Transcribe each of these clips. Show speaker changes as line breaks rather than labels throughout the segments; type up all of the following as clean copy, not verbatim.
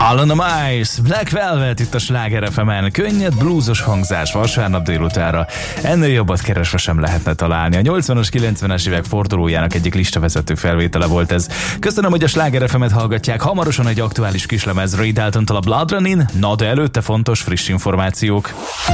Hallon a Mice, Black Velvet itt a Sláger FM-en. Könnyed bluesos hangzás vasárnap délutára. Ennél jobbat keresve sem lehetne találni. A 80-as, 90-es évek fordulójának egyik listavezető felvétele volt ez. Köszönöm, hogy a Sláger FM-et hallgatják. Hamarosan egy aktuális kislemez Ray Daltontól a Blood Running, na de előtte fontos friss információk.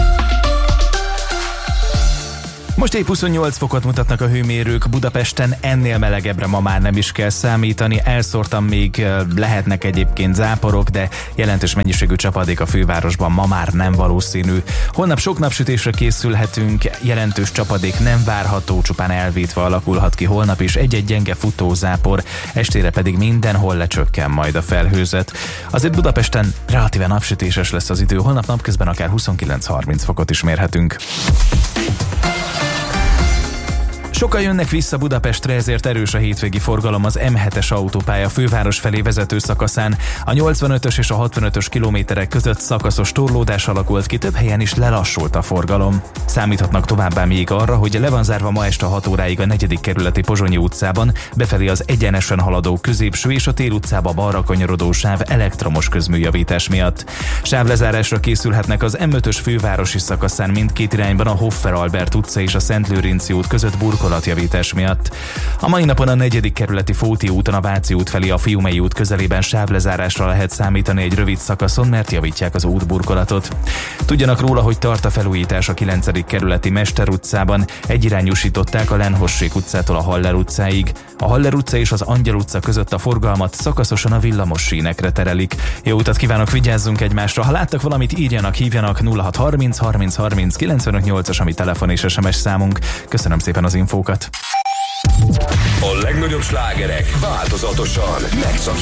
Most épp 28 fokot mutatnak a hőmérők, Budapesten ennél melegebbre ma már nem is kell számítani, elszórtan még lehetnek egyébként záporok, de jelentős mennyiségű csapadék a fővárosban ma már nem valószínű. Holnap sok napsütésre készülhetünk, jelentős csapadék nem várható, csupán elvétve alakulhat ki holnap is egy-egy gyenge futózápor, estére pedig mindenhol lecsökken majd a felhőzet. Azért Budapesten relatíven napsütéses lesz az idő, holnap napközben akár 29-30 fokot is mérhetünk. Sokan jönnek vissza Budapestre, ezért erős a hétvégi forgalom az M7-es autópálya főváros felé vezető szakaszán. A 85-ös és a 65-ös kilométerek között szakaszos torlódás alakult ki, több helyen is lelassult a forgalom. Számíthatnak továbbá még arra, hogy le van zárva ma este 6 óráig a 4. kerületi Pozsonyi utcában, befelé az egyenesen haladó középső és a Tél utcába balra kanyarodó sáv elektromos közműjavítás miatt. Sávlezárásra készülhetnek az M5-ös fővárosi szakaszán mindkét irányban a Hoffer Albert utca és a Szent Lőrinci út között burkolatjavítás miatt. A mai napon a 4. kerületi Fóti úton a Váci út felé a Fiumei út közelében sávlezárásra lehet számítani egy rövid szakaszon, mert javítják az útburkolatot. Tudjanak róla, hogy tart a felújítás a 9. kerületi Mester utcában, egyirányúsították a Lenhossék utcától a Haller utcáig. A Haller utca és az Angyal utca között a forgalmat szakaszosan a villamos sínekre terelik. Jó utat kívánok, vigyázzunk egymásra! Ha láttak valamit, írjanak, hívjanak 0630 30 30 95 8-as, ami telefon és SMS számunk. Köszönöm szépen az infókat!
A legnagyobb slágerek változatosan megszakítják